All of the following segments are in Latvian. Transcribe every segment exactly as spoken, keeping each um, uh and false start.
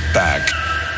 Bag.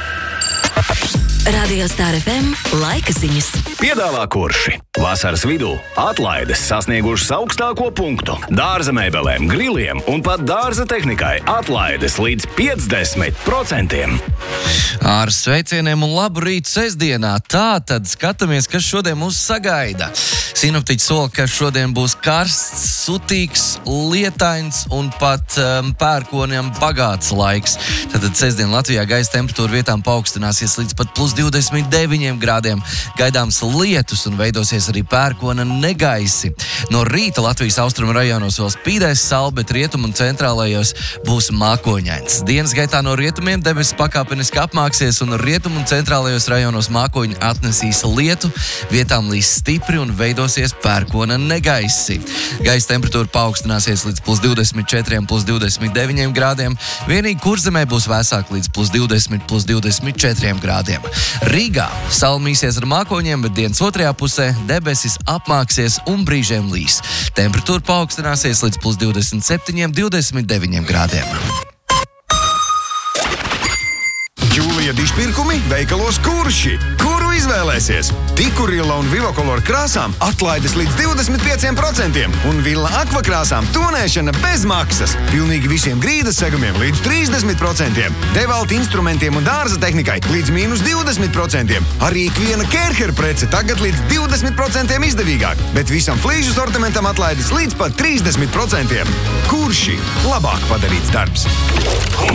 Radio Star F M laika ziņas. Piedāvā Kurši. Vasaras vidū atlaides sasniegušas augstāko punktu. Dārza mēbelēm, griliem un pat dārza tehnikai atlaides līdz piecdesmit procentiem. Ar sveicieniem un labu rītu sestdienā. Tā tad skatāmies, kas šodien mūs sagaida. Sinoptiķi sola, ka šodien būs karsts, sutīgs, lietains un pat um, pērkoniem bagāts laiks. Tātad sestdien Latvijā gaisa temperatūra vietām paaugstināsies līdz pat plus divdesmit deviņiem grādiem. Gaidāms lietus un veidosies arī pērkona negaisi. No rīta Latvijas austrumu rajonos vēl spīdēs saule, bet rietumu un centrālajos būs mākoņains. Dienas gaitā no rietumiem debesis pakāpeniski apmāksies un rietumu un centrālajos rajonos mākoņi atnesīs lietu, vietām līs stipri un veidosies pērkona negaisi. Gaisa temperatūra paaugstināsies līdz plus divdesmit četriem, plus divdesmit deviņiem grādiem. Vienīgi Kurzemē būs vēsāk līdz plus divdesmit, plus divdesmit četriem grādiem. Rīgā saule mīsies ar mākoņiem, bet dienas otrajā pusē debesis apmāksies un brīžiem līs. Temperatūra paaugstināsies līdz plus divdesmit septiņiem, divdesmit deviņiem grādiem. Jūlija dišpirkumi veikalos Kurši. Kuru izvēlēsies? Tikurila un Vivokolor krāsām atlaides līdz divdesmit pieciem procentiem un Villa Aqua krāsām tonēšana bez maksas. Pilnīgi visiem grīdas segumiem līdz trīsdesmit procentiem. Devalti instrumentiem un dārza tehnikai līdz mīnus divdesmit procentiem. Arī ikviena Kērher prece tagad līdz divdesmit procentiem izdevīgāk, bet visam flīžu sortimentam atlaides līdz pat trīsdesmit procentiem. Kurši? Labāk padarīts darbs.